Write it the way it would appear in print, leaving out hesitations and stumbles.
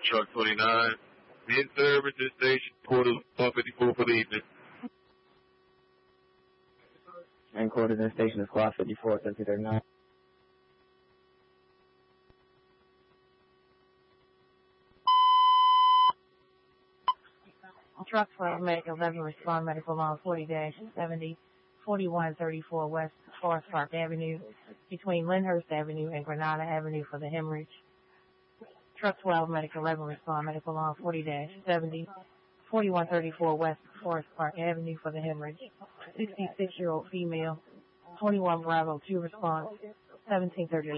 Truck 29. In service to station, quarter 54 for the evening. And quarters in station is Squad 54, 1339. Truck 12, Medical 11, respond medical law 40-70, 4134 West Forest Park Avenue, between Lyndhurst Avenue and Granada Avenue for the hemorrhage. Truck 12, Medical 11, respond medical law 40-70, 4134 West Forest Park Avenue for the hemorrhage. 66-year-old female, 21 Bravo 2 response, 1738.